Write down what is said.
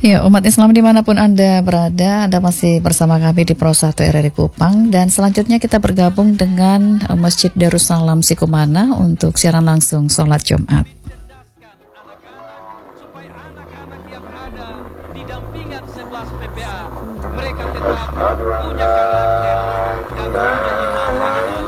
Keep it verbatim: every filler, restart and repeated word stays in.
Ya, umat Islam dimanapun Anda berada, Anda masih bersama kami di Pro satu R R I Kupang. Dan selanjutnya kita bergabung dengan uh, Masjid Darussalam Sikumana untuk siaran langsung sholat Jumat. Supaya anak-anak yang ada di dampingan sebelas P P A, mereka tetap punya karakter dan punya iman.